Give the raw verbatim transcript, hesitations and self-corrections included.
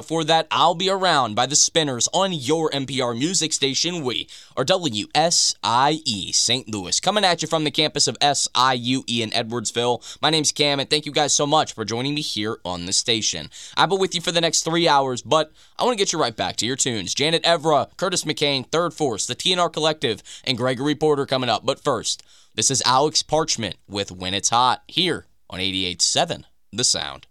before that, I'll Be Around by the Spinners on your N P R music station. We are W S I E Saint Louis, coming at you from the campus of S I U E in Edwardsville. My name's Cam, and thank you guys so much for joining me here on the station. I'll be with you for the next three hours, but I want to get you right back to your tunes. Janet Evra, Curtis McCain, Third Force, the T N R Collective, and Gregory Porter coming up. But first, this is Alex Parchment with When It's Hot here on eighty-eight point seven The Sound.